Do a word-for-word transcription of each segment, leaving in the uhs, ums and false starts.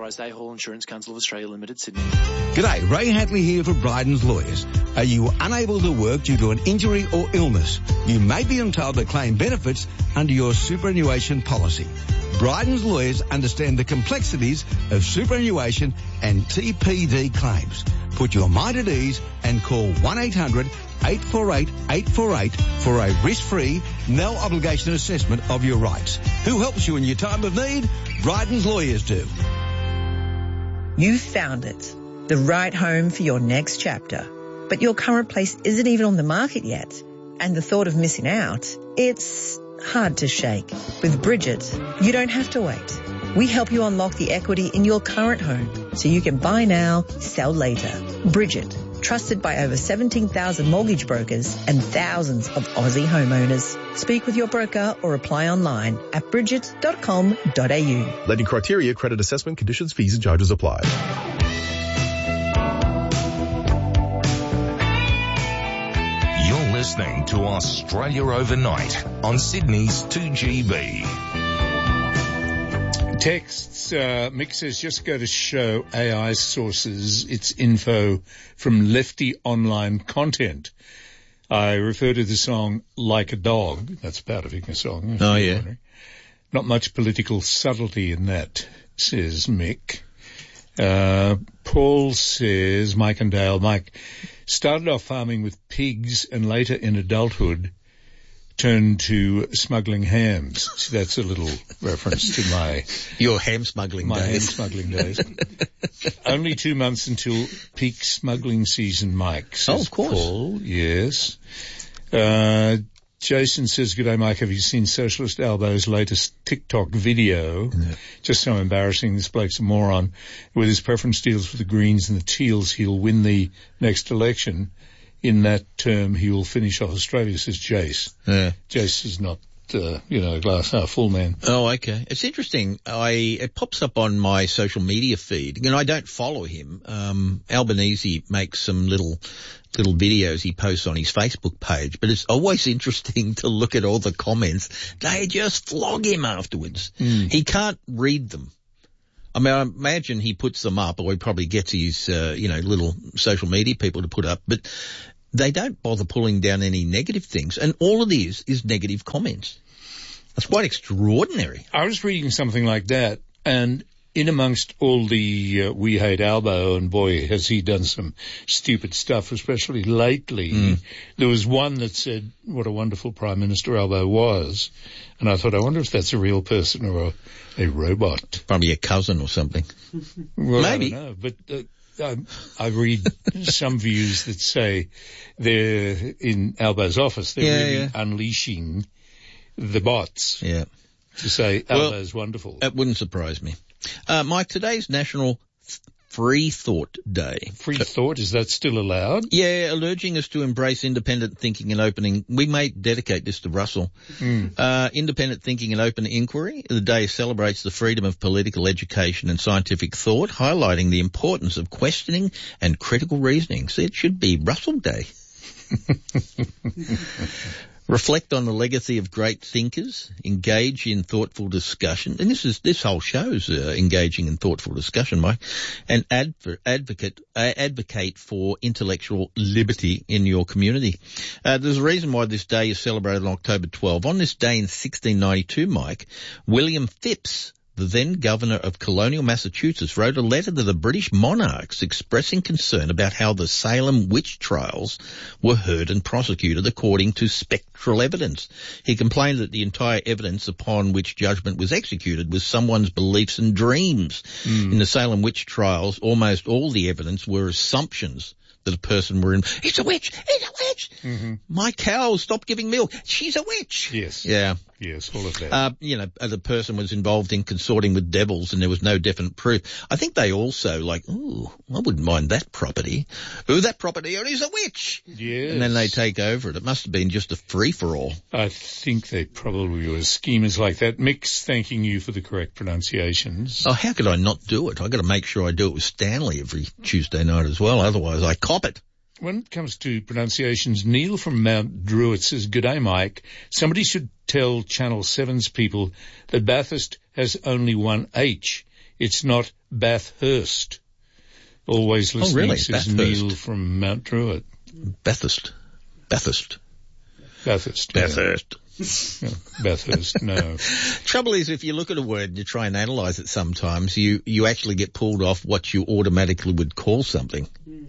Drysdale Hall Insurance Council of Australia Limited, Sydney. G'day, Ray Hatley here for Bryden's Lawyers. Are you unable to work due to an injury or illness? You may be entitled to claim benefits under your superannuation policy. Bryden's Lawyers understand the complexities of superannuation and T P D claims. Put your mind at ease and call one eight hundred eight four eight eight four eight for a risk-free, no-obligation assessment of your rights. Who helps you in your time of need? Bryden's Lawyers do. You found it. The right home for your next chapter. But your current place isn't even on the market yet. And the thought of missing out, it's hard to shake. With Bridget, you don't have to wait. We help you unlock the equity in your current home so you can buy now, sell later. Bridget, trusted by over seventeen thousand mortgage brokers and thousands of Aussie homeowners. Speak with your broker or apply online at bridget dot com dot a u. Lending criteria, credit assessment, conditions, fees and charges apply. You're listening to Australia Overnight on Sydney's two G B. Texts, uh, Mick says, just go to show A I sources its info from lefty online content. I refer to the song Like a Dog. That's about a Vicar song. Oh, yeah. Wondering. Not much political subtlety in that, says Mick. Uh, Paul says, Mike and Dale, Mike started off farming with pigs and later in adulthood turned to smuggling hams. So that's a little reference to my... Your ham smuggling my days. ham smuggling days. Only two months until peak smuggling season, Mike. Oh, of course. Paul, yes. Uh, Jason says, "G'day, Mike. Have you seen Socialist Albo's latest TikTok video? Yeah. Just so embarrassing. This bloke's a moron. With his preference deals for the Greens and the Teals, he'll win the next election. In that term, he will finish off Australia," says Jace. Yeah. Jace is not, uh, you know, a glass half full man. Oh, okay. It's interesting. I It pops up on my social media feed, and I don't follow him. Um, Albanese makes some little little videos he posts on his Facebook page, but it's always interesting to look at all the comments. They just flog him afterwards. Mm. He can't read them. I mean, I imagine he puts them up, or he probably gets his, uh, you know, little social media people to put up, but they don't bother pulling down any negative things. And all it is is negative comments. That's quite extraordinary. I was reading something like that, and in amongst all the uh, we hate Albo, and boy, has he done some stupid stuff, especially lately, Mm. there was one that said what a wonderful Prime Minister Albo was. And I thought, I wonder if that's a real person or a, a robot. Probably a cousin or something. Well, Maybe. I don't know, but uh, I, I read some views that say they're in Albo's office. They're Yeah, really yeah. unleashing the bots Yeah. to say Well, Albo's wonderful. That wouldn't surprise me. Uh, Mike, today's National Free Thought Day. Free thought, is that still allowed? Yeah, urging us to embrace independent thinking and opening. We may dedicate this to Russell. Mm. Uh, independent thinking and open inquiry. The day celebrates the freedom of political education and scientific thought, highlighting the importance of questioning and critical reasoning. See, it should be Russell Day. Reflect on the legacy of great thinkers, engage in thoughtful discussion, and this is this whole show's uh, engaging in thoughtful discussion, Mike, and adv- advocate uh, advocate for intellectual liberty in your community. Uh, there's a reason why this day is celebrated on October twelfth. On this day in sixteen ninety-two, Mike, William Phipps, the then governor of colonial Massachusetts, wrote a letter to the British monarchs expressing concern about how the Salem witch trials were heard and prosecuted according to spectral evidence. He complained that the entire evidence upon which judgment was executed was someone's beliefs and dreams. Mm. In the Salem witch trials, almost all the evidence were assumptions that a person were in. It's a witch! It's a witch! Mm-hmm. My cow stopped giving milk. She's a witch! Yes. Yeah. Yes, all of that. Uh, you know, the person was involved in consorting with devils and there was no definite proof. I think they also like, ooh, I wouldn't mind that property. Ooh, that property owner is a witch. Yes. And then they take over it. It must have been just a free-for-all. I think they probably were schemers like that. Mick's thanking you for the correct pronunciations. Oh, how could I not do it? I've got to make sure I do it with Stanley every Tuesday night as well. Otherwise, I cop it. When it comes to pronunciations, Neil from Mount Druitt says, "G'day, Mike. Somebody should tell Channel seven's people that Bathurst has only one H. It's not Bathurst. Always listening, oh, really? says Bathurst. Neil from Mount Druitt. Bathurst. Bathurst. Bathurst. Yeah. Bathurst. No, Bathurst, no. Trouble is, if you look at a word and you try and analyse it sometimes, you, you actually get pulled off what you automatically would call something.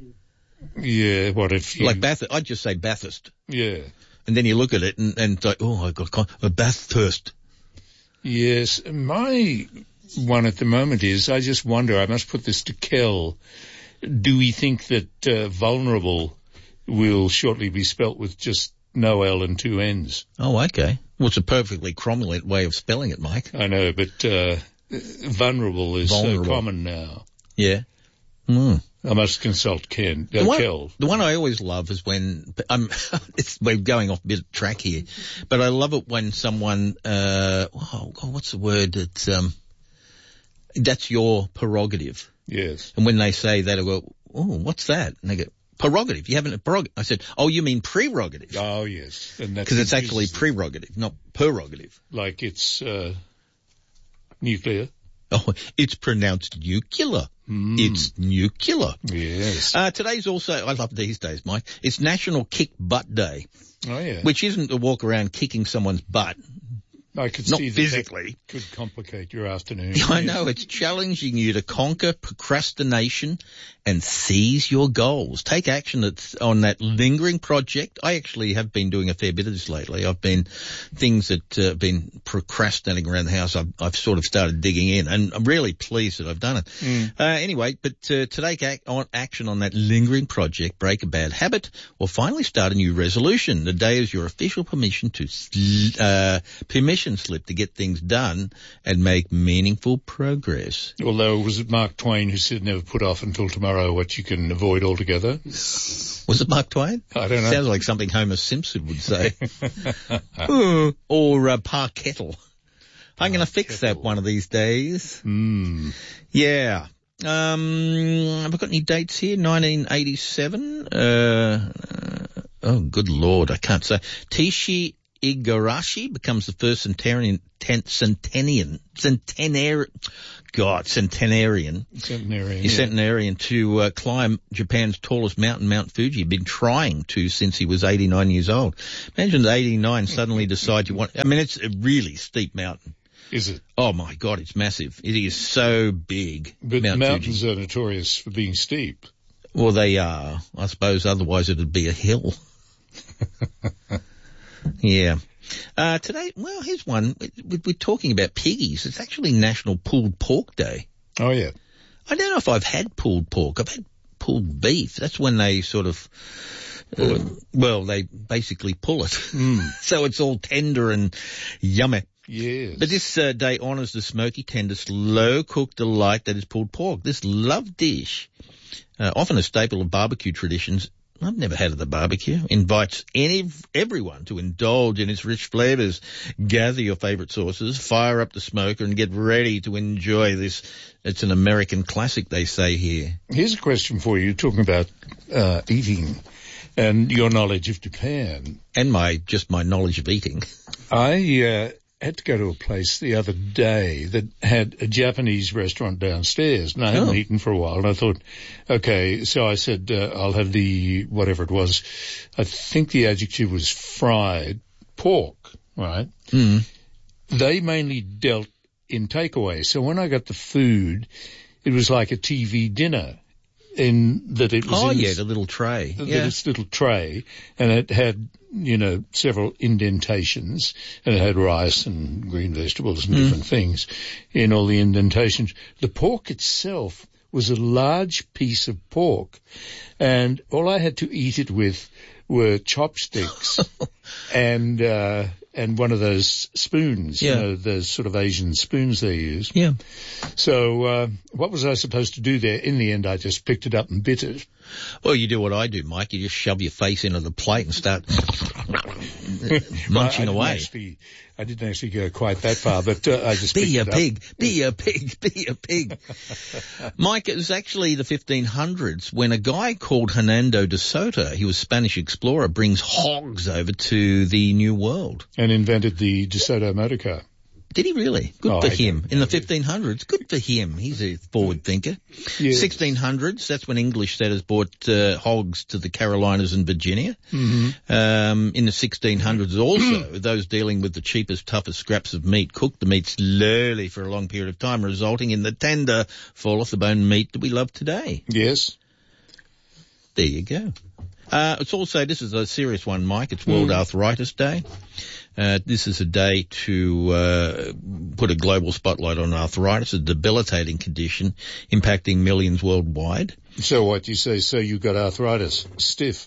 Yeah, what if you... Like Bathurst. I'd just say Bathurst. Yeah. And then you look at it and, and it's like, oh, I got a Bathurst. Yes, my one at the moment is, I just wonder, I must put this to Kel, do we think that uh, vulnerable will shortly be spelt with just no L and two N's? Oh, okay. Well, it's a perfectly cromulent way of spelling it, Mike. I know, but uh, vulnerable is Vulnerable. so common now. Yeah. Mm. I must consult Ken, uh, The one, Kel. the one I always love is when I'm. It's, we're going off a bit of track here, but I love it when someone. Uh, oh, God, what's the word? It's um. That's your prerogative. Yes. And when they say that, I go, oh, what's that? And they go, prerogative. You haven't a prerogative. I said, oh, you mean prerogative? Oh, yes. Because it's actually prerogative, not prerogative. Like it's uh, nuclear. Oh, it's pronounced nuclear. Mm. It's nuclear. Yes. Uh, today's also, I love these days, Mike, it's National Kick Butt Day, Oh, yeah. which isn't to walk around kicking someone's butt. I could not see that physically. that could complicate your afternoon. I Yes. know, it's challenging you to conquer procrastination and seize your goals. Take action that's on that lingering project. I actually have been doing a fair bit of this lately. I've been, things that have uh, been procrastinating around the house, I've, I've sort of started digging in, and I'm really pleased that I've done it. Mm. Uh, anyway, but uh, to take ac- on action on that lingering project, break a bad habit, or finally start a new resolution. The day is your official permission to sl- uh, permission slip to get things done and make meaningful progress. Although, was it Mark Twain who said never put off until tomorrow what you can avoid altogether? Was it Mark Twain? I don't know. Sounds like something Homer Simpson would say. uh, or uh, Park Kettle. I'm going to fix that one of these days. Mm. Yeah. Um, have I got any dates here? nineteen eighty-seven. Uh, uh, oh, good Lord, I can't say. Tishi Igarashi becomes the first centenarian, ten, centenarian, centenarian, God, centenarian, Centenarian, yeah. yeah. centenarian to uh, climb Japan's tallest mountain, Mount Fuji. Been trying to since he was eighty-nine years old. Imagine at eighty-nine suddenly decide you want, I mean, it's a really steep mountain. Is it? Oh my God, it's massive. It is so big. But Mount mountains Fuji. are notorious for being steep. Well, they are. I suppose otherwise it'd be a hill. Yeah. Uh, today, well, here's one. We, we're talking about piggies. It's actually National Pulled Pork Day. Oh, yeah. I don't know if I've had pulled pork. I've had pulled beef. That's when they sort of, uh, well, they basically pull it. Mm. So it's all tender and yummy. Yes. But this uh, day honours the smoky, tender, slow-cooked delight that is pulled pork. This loved dish, uh, often a staple of barbecue traditions, I've never had it at the barbecue, invites any everyone to indulge in its rich flavours. Gather your favourite sauces, fire up the smoker, and get ready to enjoy this. It's an American classic, they say here. Here's a question for you, talking about uh, eating and your knowledge of Japan. And my just my knowledge of eating. I uh, had to go to a place the other day that had a Japanese restaurant downstairs, and I hadn't Oh. eaten for a while, and I thought, okay, so I said, uh, I'll have the, whatever it was, I think the adjective was fried pork, right? Mm. They mainly dealt in takeaway, so when I got the food, it was like a T V dinner, in that it was Oh, in yeah, this- the little tray. that Yeah. this little tray, and it had, you know, several indentations, and it had rice and green vegetables and Mm. different things in all the indentations. The pork itself was a large piece of pork, and all I had to eat it with were chopsticks and uh and one of those spoons, Yeah. you know, those sort of Asian spoons they use. Yeah. So uh what was I supposed to do there? In the end, I just picked it up and bit it. Well, you do what I do, Mike. You just shove your face into the plate and start munching Well, I didn't away. Actually, I didn't actually go quite that far, but uh, I just Be picked a it up. pig, be a pig, be a pig. Mike, it was actually the fifteen hundreds when a guy called Hernando de Soto, he was a Spanish explorer, brings hogs over to the New World. And invented the DeSoto motor car. Did he really? Good Oh, for I him. don't In the know. fifteen hundreds, good for him. He's a forward thinker. Yes. sixteen hundreds, that's when English settlers brought uh, hogs to the Carolinas and Virginia. Mm-hmm. Um, in the sixteen hundreds also, those dealing with the cheapest, toughest scraps of meat cooked the meat slowly for a long period of time, resulting in the tender, fall-off-the-bone meat that we love today. Yes. There you go. Uh, it's also, this is a serious one, Mike. It's World Mm. Arthritis Day. Uh, this is a day to uh, put a global spotlight on arthritis, a debilitating condition impacting millions worldwide. So what you say? So you got arthritis, stiff.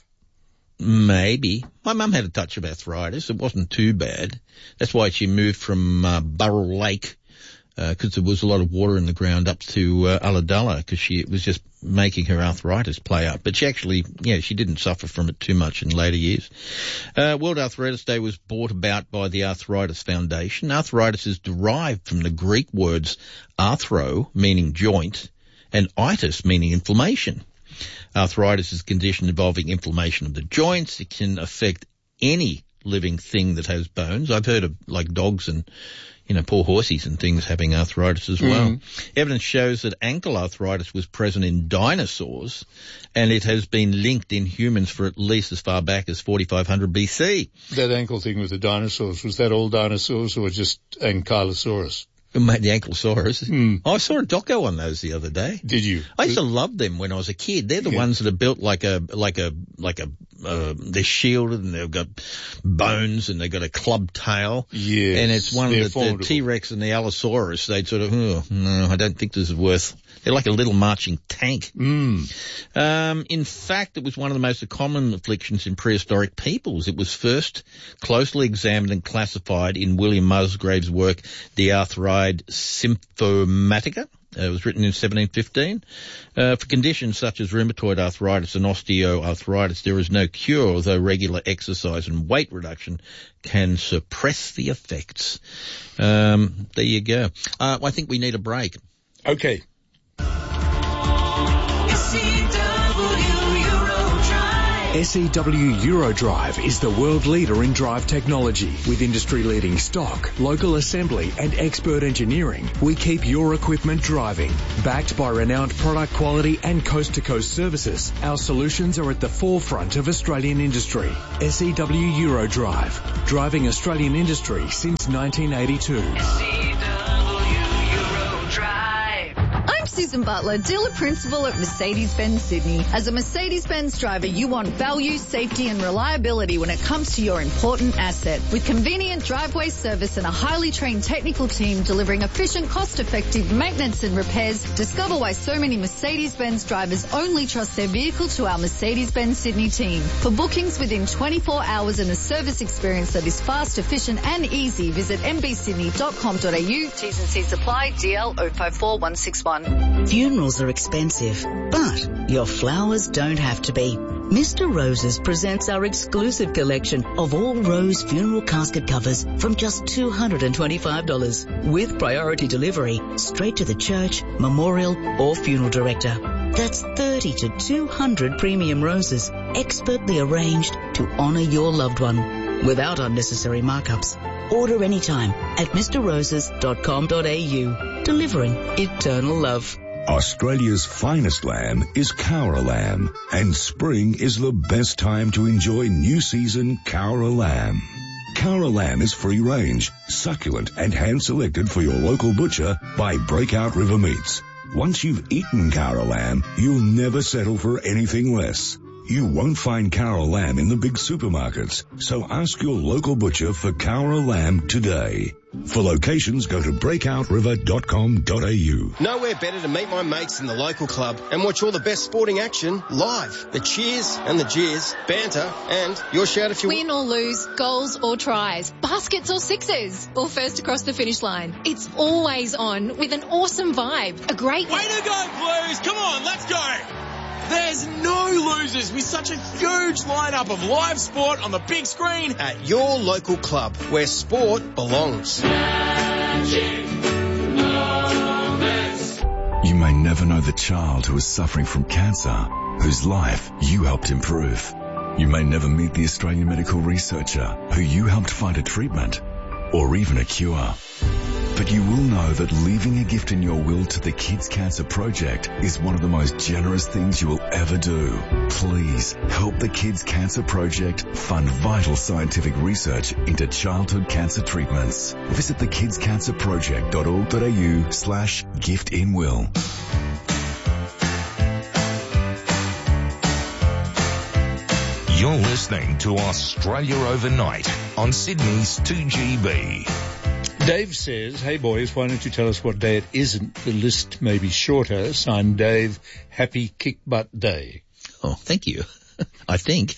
Maybe. My mum had a touch of arthritis. It wasn't too bad. That's why she moved from uh, Burrell Lake, because there was a lot of water in the ground, up to uh, Ulladulla, because she it was just making her arthritis play up. But she actually, yeah, she didn't suffer from it too much in later years. Uh, World Arthritis Day was brought about by the Arthritis Foundation. Arthritis is derived from the Greek words arthro, meaning joint, and itis, meaning inflammation. Arthritis is a condition involving inflammation of the joints. It can affect any living thing that has bones. I've heard of like dogs and, you know, poor horses and things having arthritis as well. Mm. Evidence shows that ankle arthritis was present in dinosaurs, and it has been linked in humans for at least as far back as forty-five hundred B C. That ankle thing with the dinosaurs, was that all dinosaurs or just Ankylosaurus? Made the Ankylosaurus. Mm. I saw a doco on those the other day. Did you? I used to love them when I was a kid. They're the Yeah. ones that are built like a, like a, like a, uh, they're shielded and they've got bones and they've got a club tail. Yes. And it's one they're of the, the formidable. T-Rex and the Allosaurus. They'd sort of, oh, no, I don't think this is worth, they're like a little marching tank. Mm. Um, in fact, it was one of the most common afflictions in prehistoric peoples. It was first closely examined and classified in William Musgrave's work, De Arthritis Symptomatica. Uh, it was written in seventeen fifteen. Uh, for conditions such as rheumatoid arthritis and osteoarthritis, there is no cure, although regular exercise and weight reduction can suppress the effects. Um, there you go. Uh, I think we need a break. Okay. S E W Eurodrive is the world leader in drive technology. With industry-leading stock, local assembly and expert engineering, we keep your equipment driving. Backed by renowned product quality and coast-to-coast services, our solutions are at the forefront of Australian industry. S E W Eurodrive, driving Australian industry since nineteen eighty-two. I'm Susan Butler, dealer principal at Mercedes-Benz Sydney. As a Mercedes-Benz driver, you want value, safety and reliability when it comes to your important asset. With convenient driveway service and a highly trained technical team delivering efficient, cost-effective maintenance and repairs, discover why so many Mercedes-Benz drivers only trust their vehicle to our Mercedes-Benz Sydney team. For bookings within twenty-four hours and a service experience that is fast, efficient and easy, visit m b sydney dot com dot a u. T's and C's apply. D L zero five four one six one. Funerals are expensive, but your flowers don't have to be. Mister Roses presents our exclusive collection of all rose funeral casket covers from just two hundred twenty-five dollars with priority delivery straight to the church, memorial or funeral director. That's thirty to two hundred premium roses expertly arranged to honour your loved one without unnecessary markups. Order anytime at mr roses dot com dot a u. Delivering eternal love. Australia's finest lamb is Cowra lamb, and spring is the best time to enjoy new season Cowra lamb. Cowra lamb is free range, succulent and hand selected for your local butcher by Breakout River Meats. Once you've eaten Cowra lamb, you'll never settle for anything less. You won't find Cowra lamb in the big supermarkets, so ask your local butcher for Cowra lamb today. For locations, go to breakout river dot com dot a u. Nowhere better to meet my mates in the local club and watch all the best sporting action live. The cheers and the jeers, banter, and your shout if you win or lose, goals or tries, baskets or sixes, or first across the finish line. It's always on with an awesome vibe. A great way to go, Blues! Come on, let's go! There's no losers with such a huge lineup of live sport on the big screen at your local club where sport belongs. You may never know the child who is suffering from cancer, whose life you helped improve. You may never meet the Australian medical researcher who you helped find a treatment or even a cure. But you will know that leaving a gift in your will to the Kids Cancer Project is one of the most generous things you will ever do. Please help the Kids Cancer Project fund vital scientific research into childhood cancer treatments. Visit the kids cancer project dot org dot a u slash gift in will. You're listening to Australia Overnight on Sydney's two G B. Dave says, hey boys, why don't you tell us what day it isn't? The list may be shorter. Signed Dave, happy kick butt day. Oh, thank you. I think.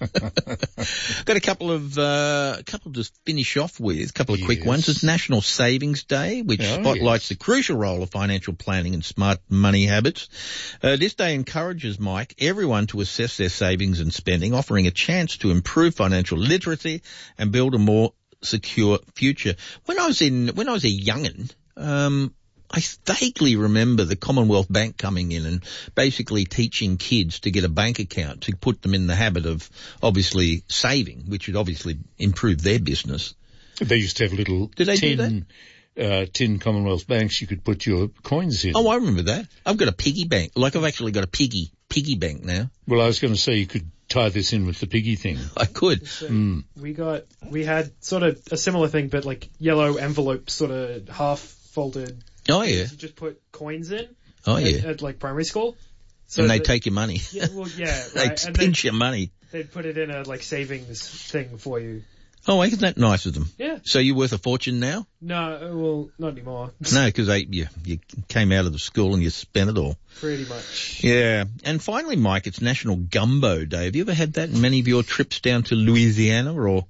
Got a couple of, uh, a couple to finish off with, a couple of yes. quick ones. It's National Savings Day, which oh, spotlights yes. the crucial role of financial planning and smart money habits. Uh, this day encourages, Mike, everyone to assess their savings and spending, offering a chance to improve financial literacy and build a more secure future. When I was in, when I was a young'un, um, I vaguely remember the Commonwealth Bank coming in and basically teaching kids to get a bank account to put them in the habit of obviously saving, which would obviously improve their business. They used to have little Did they tin, do that? Uh, tin Commonwealth banks you could put your coins in. Oh, I remember that. I've got a piggy bank. Like I've actually got a piggy, piggy bank now. Well, I was going to say you could tie this in with the piggy thing. I could. So mm. We got, we had sort of a similar thing, but like yellow envelope, sort of half folded. Oh yeah. You just put coins in. Oh at, yeah. At like primary school. So and they the, take your money. Yeah, well, yeah, they right. And pinch your money. They'd put it in a like savings thing for you. Oh, isn't that nice of them? Yeah. So you're worth a fortune now? No, well, not anymore. No, because you, you came out of the school and you spent it all. Pretty much. Yeah. And finally, Mike, it's National Gumbo Day. Have you ever had that in many of your trips down to Louisiana or...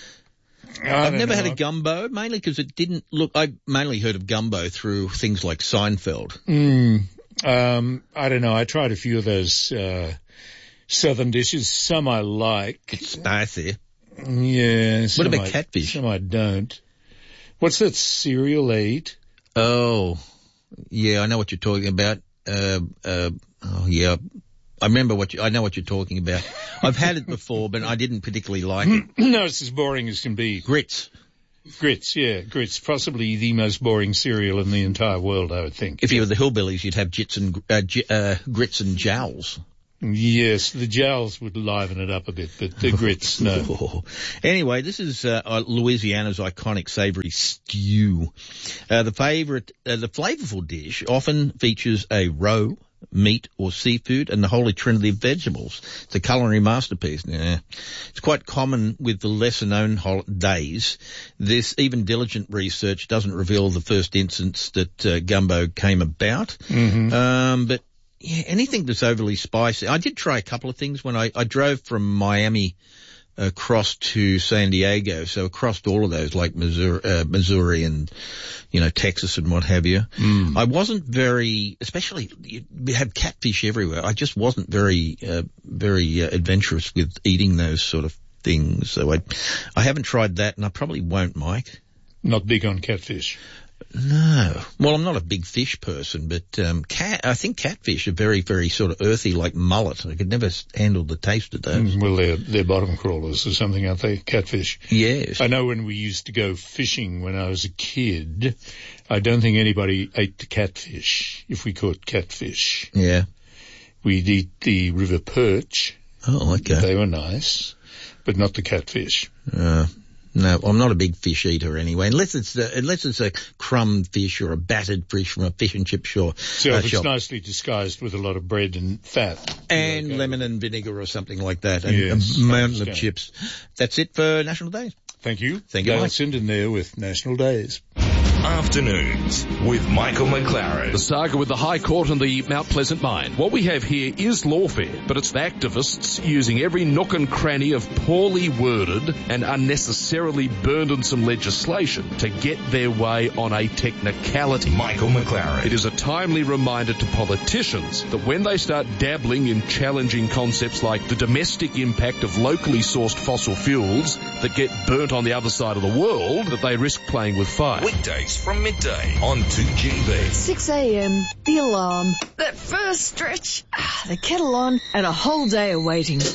I've never know. had a gumbo, mainly because it didn't look... I mainly heard of gumbo through things like Seinfeld. Mm, um, I don't know. I tried a few of those uh, southern dishes. Some I like. It's spicy. Yeah. What about I, catfish? Some I don't. What's that cereal they eat? Oh, yeah, I know what you're talking about. Uh, uh, oh, yeah. I remember what you, I know what you're talking about. I've had it before, but I didn't particularly like it. No, it's as boring as can be. Grits. Grits, yeah, grits. Possibly the most boring cereal in the entire world, I would think. If you were the hillbillies, you'd have jits and, uh, j- uh, grits and jowls. Yes, the jowls would liven it up a bit, but the grits, no. Anyway, this is uh, Louisiana's iconic savoury stew. Uh, the favourite, uh, the flavourful dish often features a roe, meat or seafood, and the holy trinity of vegetables. It's a culinary masterpiece. Yeah. It's quite common with the lesser-known holidays. This even diligent research doesn't reveal the first instance that uh, gumbo came about. Mm-hmm. Um, but yeah, anything that's overly spicy. I did try a couple of things when I, I drove from Miami across to San Diego, so across all of those, like Missouri, uh, Missouri and, you know, Texas and what have you. Mm. I wasn't very, especially, you have catfish everywhere. I just wasn't very, uh, very uh, adventurous with eating those sort of things. So I, I haven't tried that, and I probably won't, Mike. Not big on catfish. No. Well, I'm not a big fish person, but um, cat. I think catfish are very, very sort of earthy, like mullet. I could never handle the taste of those. Mm, well, they're, they're bottom crawlers or something, aren't they? Catfish. Yes. I know when we used to go fishing when I was a kid, I don't think anybody ate the catfish, if we caught catfish. Yeah. We'd eat the river perch. Oh, okay. They were nice, but not the catfish. Uh No, I'm not a big fish eater anyway, unless it's a, unless it's a crumb fish or a battered fish from a fish and chip shop. So uh, if it's shop. nicely disguised with a lot of bread and fat. And okay. lemon and vinegar or something like that, and yes, a mountain of chips. That's it for National Days. Thank you. Thank you, Dale Mike. Sinden there with National Days. Afternoons with Michael McLaren. The saga with the High Court and the Mount Pleasant mine. What we have here is lawfare, but it's the activists using every nook and cranny of poorly worded and unnecessarily burdensome legislation to get their way on a technicality. Michael McLaren. It is a timely reminder to politicians that when they start dabbling in challenging concepts like the domestic impact of locally sourced fossil fuels that get burnt on the other side of the world, that they risk playing with fire. Weekdays from midday on two G B. six a.m, the alarm, that first stretch, ah, the kettle on, and a whole day of waiting.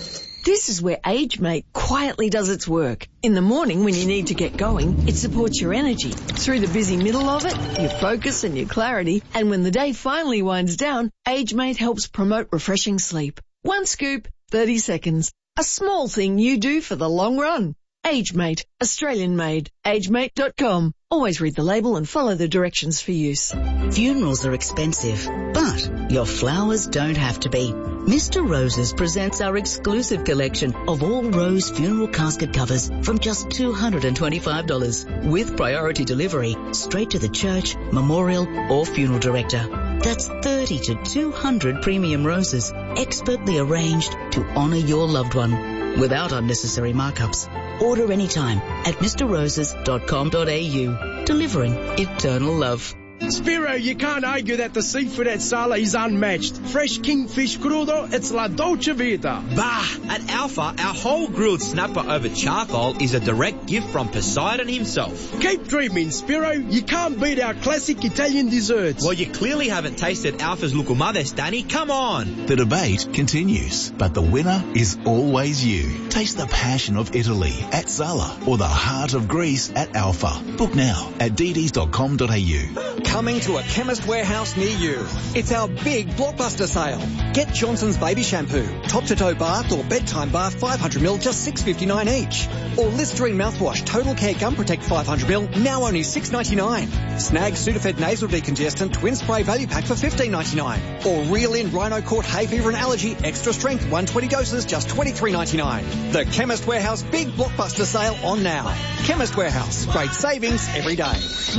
This is where AgeMate quietly does its work. In the morning when you need to get going, it supports your energy. Through the busy middle of it, your focus and your clarity. And when the day finally winds down, AgeMate helps promote refreshing sleep. One scoop, thirty seconds. A small thing you do for the long run. AgeMate, Australian made. agemate dot com. Always read the label and follow the directions for use. Funerals are expensive, but your flowers don't have to be. Mister Roses presents our exclusive collection of all rose funeral casket covers from just two hundred twenty-five dollars. With priority delivery straight to the church, memorial or funeral director. That's thirty to two hundred premium roses, expertly arranged to honour your loved one, without unnecessary markups. Order anytime at mister roses dot com dot a u. Delivering eternal love. Spiro, you can't argue that the seafood at Sala is unmatched. Fresh kingfish crudo, it's la dolce vita. Bah! At Alpha, our whole grilled snapper over charcoal is a direct gift from Poseidon himself. Keep dreaming, Spiro. You can't beat our classic Italian desserts. Well, you clearly haven't tasted Alpha's Lucumades, Danny. Come on! The debate continues, but the winner is always you. Taste the passion of Italy at Sala or the heart of Greece at Alpha. Book now at d ds dot com dot a u. Coming to a Chemist Warehouse near you. It's our big blockbuster sale. Get Johnson's Baby Shampoo, top-to-toe bath or bedtime bath five hundred milliliters, just six dollars fifty-nine each. Or Listerine mouthwash, Total Care Gum Protect five hundred milliliters, now only six dollars ninety-nine. Snag Sudafed Nasal Decongestant Twin Spray Value Pack for fifteen dollars ninety-nine. Or Reel In Rhino Court Hay Fever and Allergy Extra Strength one hundred twenty doses, just twenty-three dollars ninety-nine. The Chemist Warehouse big blockbuster sale on now. Chemist Warehouse, great savings every day.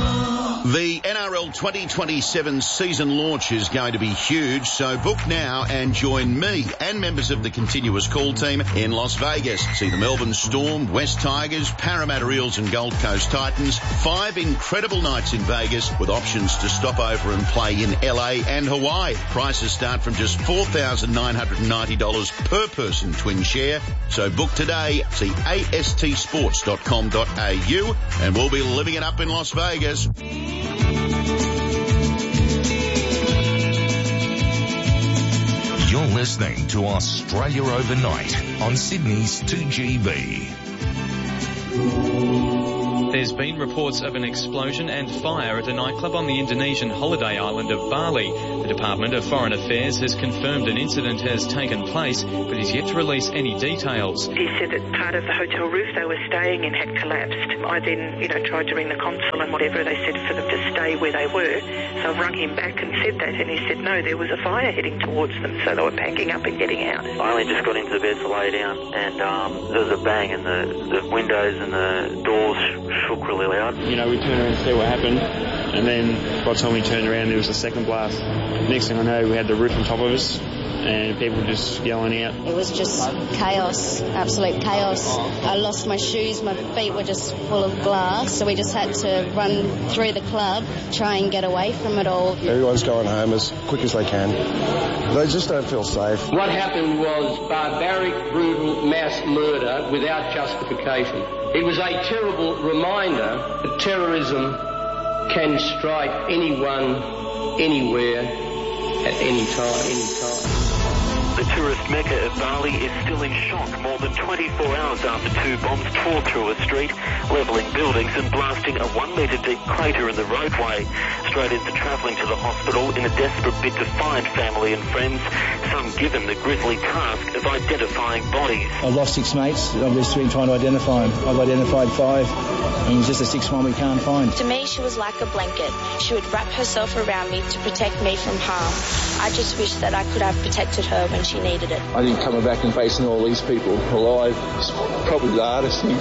The N R L twenty twenty-seven season launch is going to be huge, so book now and join me and members of the Continuous Call team in Las Vegas. See the Melbourne Storm, West Tigers, Parramatta Eels and Gold Coast Titans. Five incredible nights in Vegas with options to stop over and play in L A and Hawaii. Prices start from just four thousand nine hundred ninety dollars per person twin share. So book today. See a s t sports dot com dot a u and we'll be living it up in Las Vegas. You're listening to Australia Overnight on Sydney's two G B. There's been reports of an explosion and fire at a nightclub on the Indonesian holiday island of Bali. The Department of Foreign Affairs has confirmed an incident has taken place, but is yet to release any details. He said that part of the hotel roof they were staying in had collapsed. I then, you know, tried to ring the consul and whatever. They said for them to stay where they were. So I rung him back and said that, and he said no, there was a fire heading towards them, so they were packing up and getting out. I only just got into the bed to lay down, and um, there was a bang, and the, the windows and the doors shook really loud. You know, we turned around to see what happened, and then by the time we turned around, there was a second blast. Next thing I know, we had the roof on top of us, and people were just yelling out. It was just chaos, absolute chaos. I lost my shoes, my feet were just full of glass, so we just had to run through the club, try and get away from it all. Everyone's going home as quick as they can. They just don't feel safe. What happened was barbaric, brutal mass murder without justification. It was a terrible reminder that terrorism can strike anyone, anywhere, at any time, any time. The tourist mecca of Bali is still in shock more than twenty-four hours after two bombs tore through a street, levelling buildings and blasting a one-metre deep crater in the roadway. Australians are travelling to the hospital in a desperate bid to find family and friends, some given the grisly task of identifying bodies. I've lost six mates. I've just been trying to identify them. I've identified five, and it's just the sixth one we can't find. To me, she was like a blanket. She would wrap herself around me to protect me from harm. I just wish that I could have protected her when she needed it. I think coming back and facing all these people alive is probably the hardest thing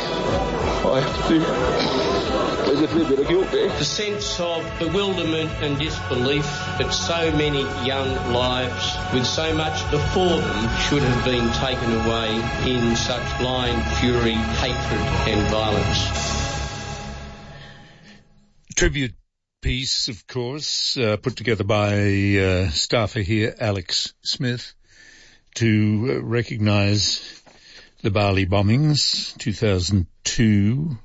I have to do. There's a little bit of guilt there. The sense of bewilderment and disbelief that so many young lives with so much before them should have been taken away in such blind fury, hatred and violence. Tribute piece, of course, uh, put together by uh, staffer here, Alex Smith, to uh, recognise the Bali bombings, two thousand two,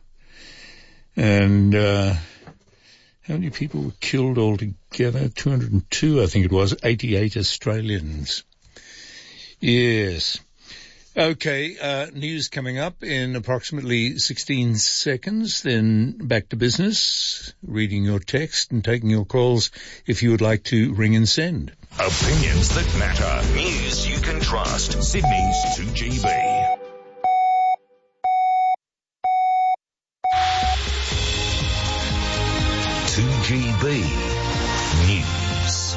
and uh, how many people were killed altogether? two hundred two, I think it was, eighty-eight Australians. Yes. Okay, uh, news coming up in approximately sixteen seconds, then back to business, reading your text and taking your calls if you would like to ring and send. Opinions that matter. News you can trust. Sydney's two G B. two G B News.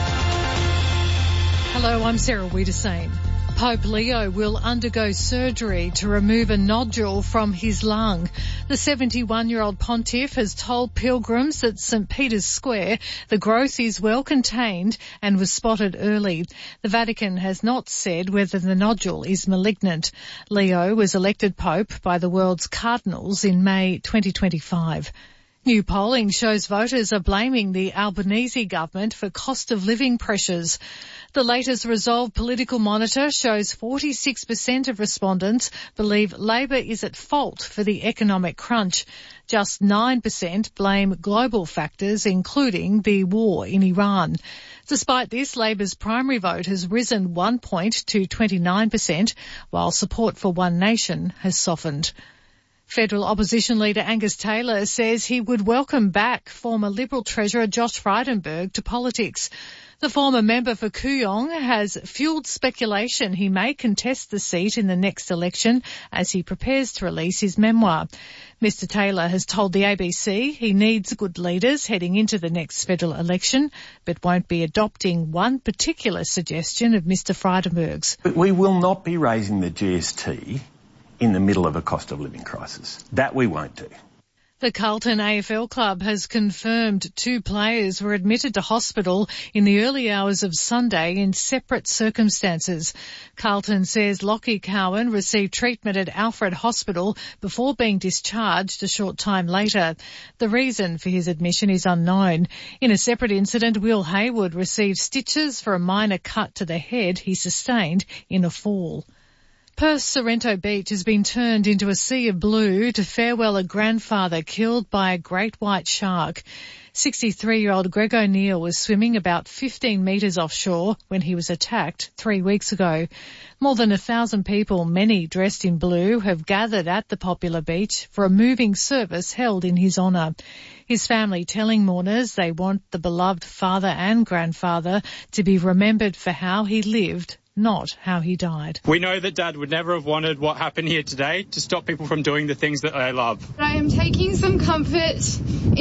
Hello, I'm Sarah Wiedersame. Pope Leo will undergo surgery to remove a nodule from his lung. The seventy-one-year-old pontiff has told pilgrims at St Peter's Square the growth is well contained and was spotted early. The Vatican has not said whether the nodule is malignant. Leo was elected Pope by the world's cardinals in May twenty twenty-five. New polling shows voters are blaming the Albanese government for cost of living pressures. The latest Resolve Political Monitor shows forty-six percent of respondents believe Labor is at fault for the economic crunch. Just nine percent blame global factors, including the war in Iran. Despite this, Labor's primary vote has risen one point to twenty-nine percent, while support for One Nation has softened. Federal opposition leader Angus Taylor says he would welcome back former Liberal Treasurer Josh Frydenberg to politics. The former member for Kooyong has fuelled speculation he may contest the seat in the next election as he prepares to release his memoir. Mister Taylor has told the A B C he needs good leaders heading into the next federal election, but won't be adopting one particular suggestion of Mister Frydenberg's. But we will not be raising the G S T in the middle of a cost of living crisis. That we won't do. The Carlton A F L club has confirmed two players were admitted to hospital in the early hours of Sunday in separate circumstances. Carlton says Lockie Cowan received treatment at Alfred Hospital before being discharged a short time later. The reason for his admission is unknown. In a separate incident, Will Haywood received stitches for a minor cut to the head he sustained in a fall. Perth's Sorrento Beach has been turned into a sea of blue to farewell a grandfather killed by a great white shark. sixty-three-year-old Greg O'Neill was swimming about fifteen metres offshore when he was attacked three weeks ago. More than a thousand people, many dressed in blue, have gathered at the popular beach for a moving service held in his honour. His family telling mourners they want the beloved father and grandfather to be remembered for how he lived, not how he died. We know that Dad would never have wanted what happened here today to stop people from doing the things that they love. I am taking some comfort